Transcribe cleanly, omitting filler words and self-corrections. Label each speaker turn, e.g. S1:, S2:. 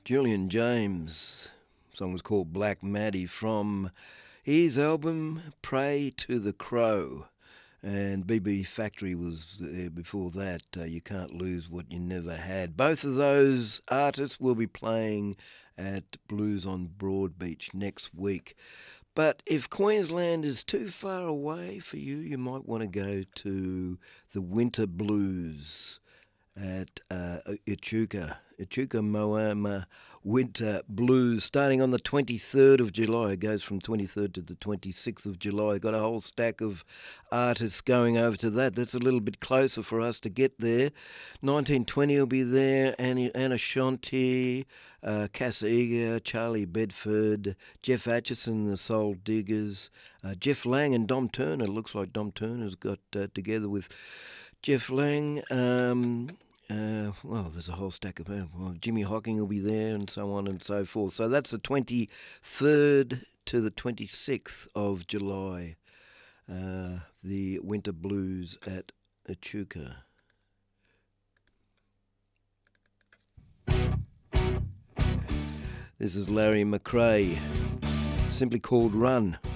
S1: Julian James. Song was called Black Maddie from his album Pray to the Crow. And BB Factory was there before that. You Can't Lose What You Never Had. Both of those artists will be playing at Blues on Broadbeach next week. But if Queensland is too far away for you, you might want to go to the Winter Blues at Echuca Moama Winter Blues, starting on the 23rd of July. It goes from 23rd to the 26th of July. Got a whole stack of artists going over to that. That's a little bit closer for us to get there. 1920 will be there, Anna Shanti, Cass Eager, Charlie Bedford, Jeff Atchison, the Soul Diggers, Jeff Lang and Dom Turner. It looks like Dom Turner's got together with Jeff Lang. Well, there's a whole stack of Jimmy Hocking will be there and so on and so forth. So that's the 23rd to the 26th of July, the Winter Blues at Echuca. This is Larry McRae, simply called Run.